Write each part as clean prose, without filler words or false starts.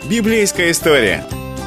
Библейская история.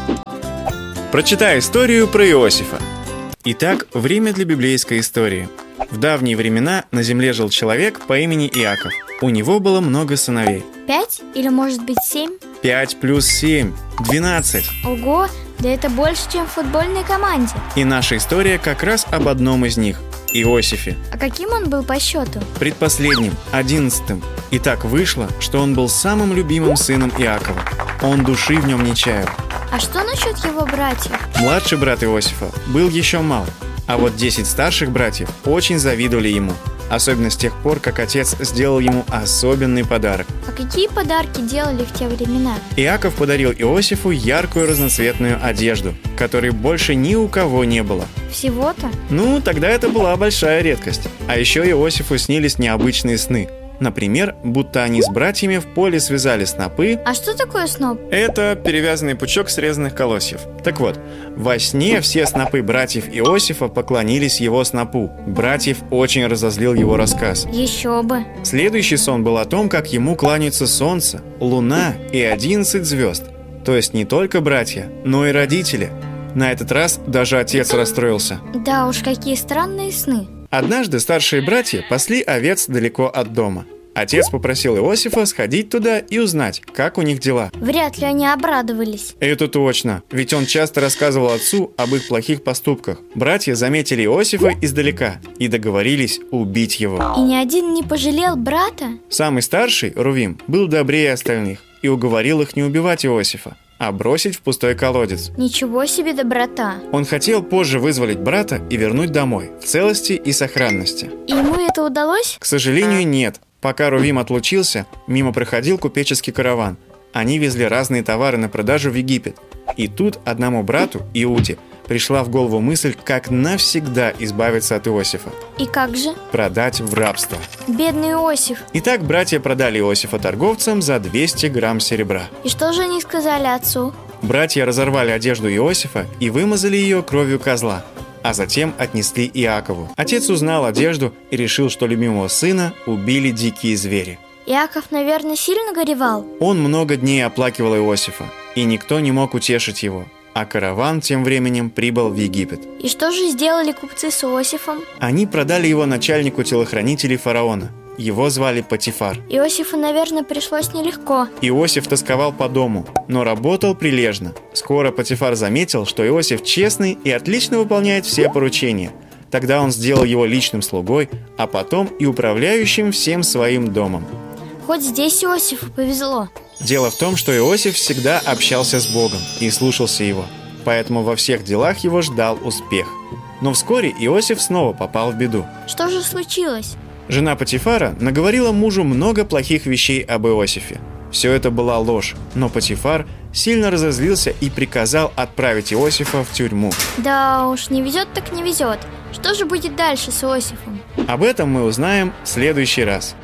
Прочитай историю про Иосифа. Итак, время для библейской истории. В давние времена на земле жил человек по имени Иаков. У него было много сыновей. 5 или может быть 7? 5 плюс 7 – 12. Ого, да это больше, чем в футбольной команде. И наша история как раз об одном из них – Иосифе. А каким он был по счету? Предпоследним, 11-м. И так вышло, что он был самым любимым сыном Иакова. Он души в нем не чаял. А что насчет его братьев? Младший брат Иосифа был еще мал, а вот 10 старших братьев очень завидовали ему. Особенно с тех пор, как отец сделал ему особенный подарок. А какие подарки делали в те времена? Иаков подарил Иосифу яркую разноцветную одежду, которой больше ни у кого не было. Всего-то? Ну, тогда это была большая редкость. А еще Иосифу снились необычные сны. Например, будто они с братьями в поле связали снопы. А что такое сноп? Это перевязанный пучок срезанных колосьев. Так вот, во сне все снопы братьев Иосифа поклонились его снопу. Братьев очень разозлил его рассказ. Еще бы. Следующий сон был о том, как ему кланяются солнце, луна и 11 звезд. То есть не только братья, но и родители. На этот раз даже отец расстроился. Да уж, какие странные сны. Однажды старшие братья пасли овец далеко от дома. Отец попросил Иосифа сходить туда и узнать, как у них дела. Вряд ли они обрадовались. Это точно, ведь он часто рассказывал отцу об их плохих поступках. Братья заметили Иосифа издалека и договорились убить его. И ни один не пожалел брата? Самый старший, Рувим, был добрее остальных и уговорил их не убивать Иосифа, а бросить в пустой колодец. Ничего себе доброта. Он хотел позже вызволить брата и вернуть домой, в целости и сохранности. И ему это удалось? К сожалению, нет. Пока Рувим отлучился, мимо проходил купеческий караван. Они везли разные товары на продажу в Египет. И тут одному брату, Иуде, пришла в голову мысль, как навсегда избавиться от Иосифа. И как же? Продать в рабство. Бедный Иосиф. Итак, братья продали Иосифа торговцам за 200 грамм серебра. И что же они сказали отцу? Братья разорвали одежду Иосифа и вымазали ее кровью козла, а затем отнесли Иакову. Отец узнал одежду и решил, что любимого сына убили дикие звери. Иаков, наверное, сильно горевал? Он много дней оплакивал Иосифа, и никто не мог утешить его. А караван тем временем прибыл в Египет. И что же сделали купцы с Иосифом? Они продали его начальнику телохранителей фараона. Его звали Потифар. Иосифу, наверное, пришлось нелегко. Иосиф тосковал по дому, но работал прилежно. Скоро Потифар заметил, что Иосиф честный и отлично выполняет все поручения. Тогда он сделал его личным слугой, а потом и управляющим всем своим домом. Хоть здесь Иосифу повезло. Дело в том, что Иосиф всегда общался с Богом и слушался Его, поэтому во всех делах его ждал успех. Но вскоре Иосиф снова попал в беду. Что же случилось? Жена Потифара наговорила мужу много плохих вещей об Иосифе. Все это была ложь, но Потифар сильно разозлился и приказал отправить Иосифа в тюрьму. Да уж, не везет так не везет. Что же будет дальше с Иосифом? Об этом мы узнаем в следующий раз.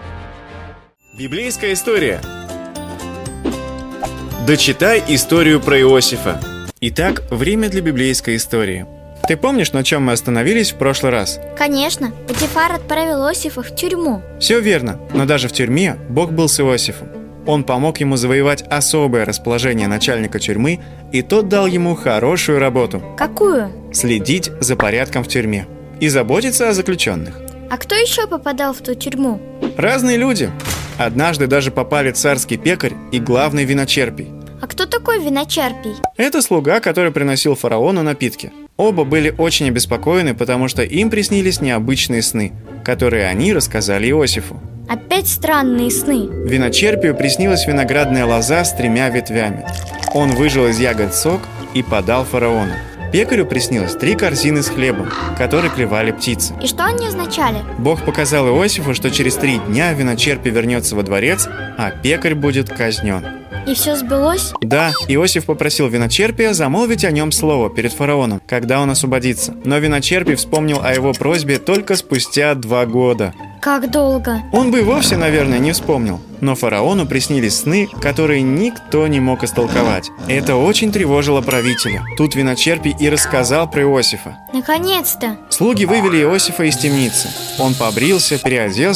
Библейская история. Дочитай историю про Иосифа. Итак, время для библейской истории. Ты помнишь, на чем мы остановились в прошлый раз? Конечно, Потифар отправил Иосифа в тюрьму. Все верно, но даже в тюрьме Бог был с Иосифом. Он помог ему завоевать особое расположение начальника тюрьмы, и тот дал ему хорошую работу. Какую? Следить за порядком в тюрьме и заботиться о заключенных. А кто еще попадал в ту тюрьму? Разные люди. Однажды даже попали царский пекарь и главный виночерпий. А кто такой виночерпий? Это слуга, который приносил фараону напитки. Оба были очень обеспокоены, потому что им приснились необычные сны, которые они рассказали Иосифу. Опять странные сны. Виночерпию приснилась виноградная лоза с 3 ветвями. Он выжал из ягод сок и подал фараону. Пекарю приснилось 3 корзины с хлебом, которые клевали птицы. И что они означали? Бог показал Иосифу, что через 3 дня виночерпий вернется во дворец, а пекарь будет казнен. И все сбылось? Да, Иосиф попросил виночерпия замолвить о нем слово перед фараоном, когда он освободится. Но виночерпий вспомнил о его просьбе только спустя 2 года. Как долго? Он бы и вовсе, наверное, не вспомнил. Но фараону приснились сны, которые никто не мог истолковать. Это очень тревожило правителя. Тут виночерпий и рассказал про Иосифа. Наконец-то! Слуги вывели Иосифа из темницы. Он побрился, переоделся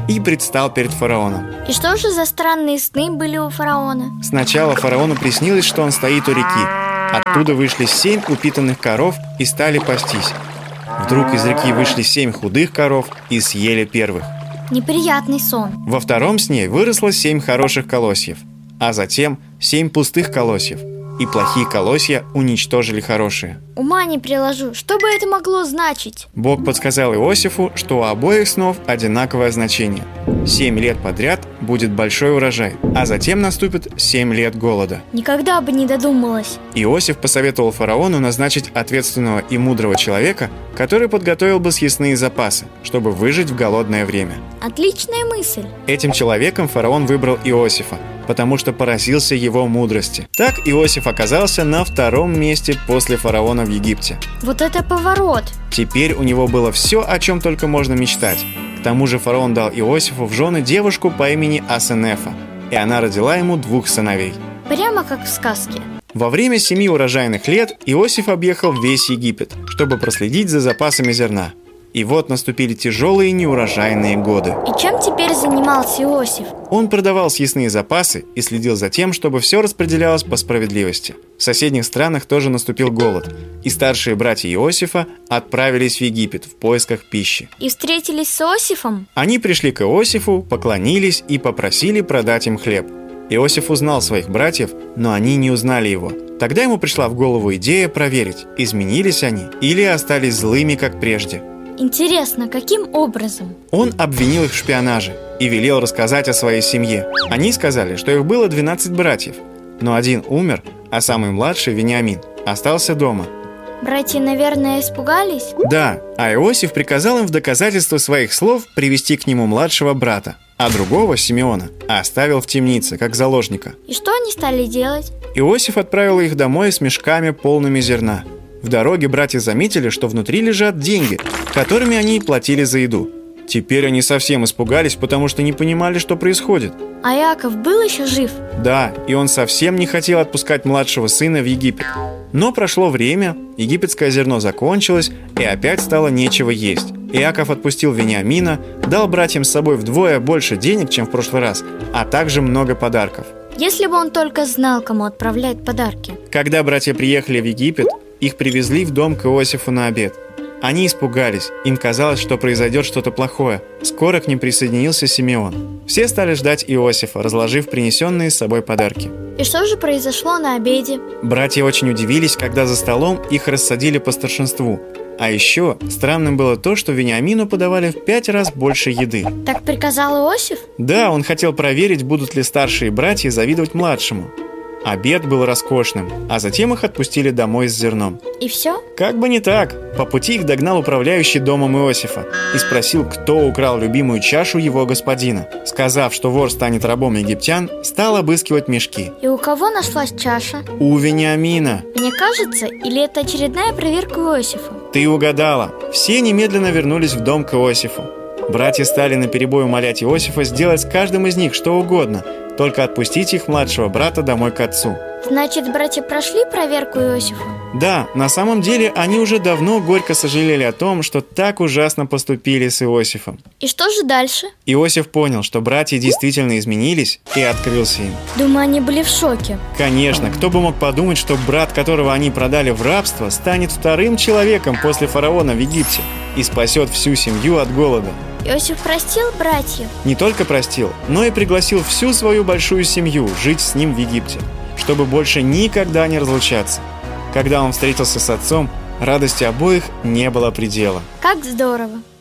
и предстал перед фараоном. И что же за странные сны были у фараона? Сначала фараону приснилось, что он стоит у реки. Оттуда вышли 7 упитанных коров и стали пастись. Вдруг из реки вышли 7 худых коров и съели первых. Неприятный сон. Во втором сне выросло 7 хороших колосьев, а затем 7 пустых колосьев, и плохие колосья уничтожили хорошие. Ума не приложу, что бы это могло значить? Бог подсказал Иосифу, что у обоих снов одинаковое значение. 7 лет подряд будет большой урожай, а затем наступит 7 лет голода. Никогда бы не додумалась. Иосиф посоветовал фараону назначить ответственного и мудрого человека, который подготовил бы съестные запасы, чтобы выжить в голодное время. Отличная мысль. Этим человеком фараон выбрал Иосифа, потому что поразился его мудрости. Так Иосиф оказался на 2-м месте после фараона в Египте. Вот это поворот. Теперь у него было все, о чем только можно мечтать. К тому же фараон дал Иосифу в жены девушку по имени Асенефа, и она родила ему 2 сыновей. Прямо как в сказке. Во время 7 урожайных лет Иосиф объехал весь Египет, чтобы проследить за запасами зерна. И вот наступили тяжелые неурожайные годы. И чем теперь занимался Иосиф? Он продавал съестные запасы и следил за тем, чтобы все распределялось по справедливости. В соседних странах тоже наступил голод, и старшие братья Иосифа отправились в Египет в поисках пищи. И встретились с Иосифом? Они пришли к Иосифу, поклонились и попросили продать им хлеб. Иосиф узнал своих братьев, но они не узнали его. Тогда ему пришла в голову идея проверить, изменились они или остались злыми, как прежде. Интересно, каким образом? Он обвинил их в шпионаже и велел рассказать о своей семье. Они сказали, что их было 12 братьев, но один умер, а самый младший, Вениамин, остался дома. Братья, наверное, испугались? Да, а Иосиф приказал им в доказательство своих слов привести к нему младшего брата, а другого, Симеона, оставил в темнице, как заложника. И что они стали делать? Иосиф отправил их домой с мешками, полными зерна. В дороге братья заметили, что внутри лежат деньги, которыми они платили за еду. Теперь они совсем испугались, потому что не понимали, что происходит. А Иаков был еще жив? Да, и он совсем не хотел отпускать младшего сына в Египет. Но прошло время, египетское зерно закончилось, и опять стало нечего есть. Иаков отпустил Вениамина, дал братьям с собой вдвое больше денег, чем в прошлый раз, а также много подарков. Если бы он только знал, кому отправлять подарки. Когда братья приехали в Египет, их привезли в дом к Иосифу на обед. Они испугались, им казалось, что произойдет что-то плохое. Скоро к ним присоединился Симеон. Все стали ждать Иосифа, разложив принесенные с собой подарки. И что же произошло на обеде? Братья очень удивились, когда за столом их рассадили по старшинству. А еще странным было то, что Вениамину подавали в 5 раз больше еды. Так приказал Иосиф? Да, он хотел проверить, будут ли старшие братья завидовать младшему. Обед был роскошным, а затем их отпустили домой с зерном. И все? Как бы не так. По пути их догнал управляющий домом Иосифа и спросил, кто украл любимую чашу его господина. Сказав, что вор станет рабом египтян, стал обыскивать мешки. И у кого нашлась чаша? У Вениамина. Мне кажется, или это очередная проверка Иосифа? Ты угадала. Все немедленно вернулись в дом к Иосифу. Братья стали наперебой умолять Иосифа сделать с каждым из них что угодно, только отпустить их младшего брата домой к отцу. Значит, братья прошли проверку Иосифа? Да, на самом деле они уже давно горько сожалели о том, что так ужасно поступили с Иосифом. И что же дальше? Иосиф понял, что братья действительно изменились, и открылся им. Думаю, они были в шоке. Конечно, кто бы мог подумать, что брат, которого они продали в рабство, станет вторым человеком после фараона в Египте и спасет всю семью от голода. Иосиф простил братьев? Не только простил, но и пригласил всю свою большую семью жить с ним в Египте, чтобы больше никогда не разлучаться. Когда он встретился с отцом, радости обоих не было предела. Как здорово!